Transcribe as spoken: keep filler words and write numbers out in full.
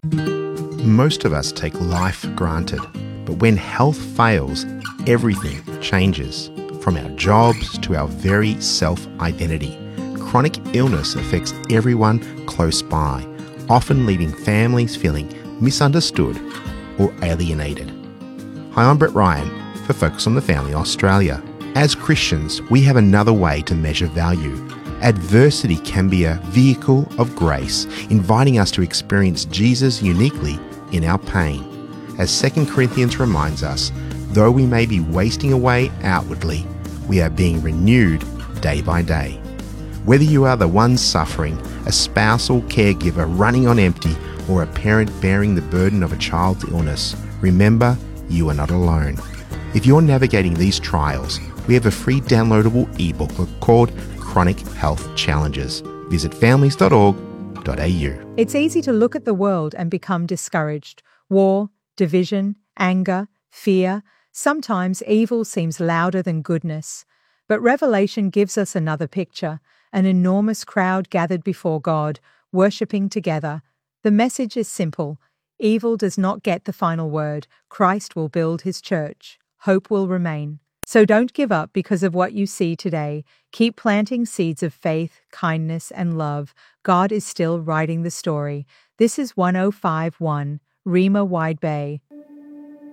Most of us take life for granted, but when health fails, everything changes, from our jobs to our very self-identity. Chronic illness affects everyone close by, often leaving families feeling misunderstood or alienated. Hi, I'm Brett Ryan for Focus on the Family Australia. As Christians, we have another way to measure value. Adversity can be a vehicle of grace, inviting us to experience Jesus uniquely in our pain. As Second Corinthians reminds us, though we may be wasting away outwardly, we are being renewed day by day. Whether you are the one suffering, a spousal caregiver running on empty, or a parent bearing the burden of a child's illness, remember, you are not alone. If you're navigating these trials, we have a free downloadable ebook called Chronic Health Challenges. Visit families dot org dot a u. It's easy to look at the world and become discouraged. War, division, anger, fear. Sometimes evil seems louder than goodness. But Revelation gives us another picture, an enormous crowd gathered before God, worshipping together. The message is simple. Evil does not get the final word. Christ will build his church. Hope will remain. So don't give up because of what you see today. Keep planting seeds of faith, kindness, and love. God is still writing the story. This is one oh five point one, Rima Wide Bay.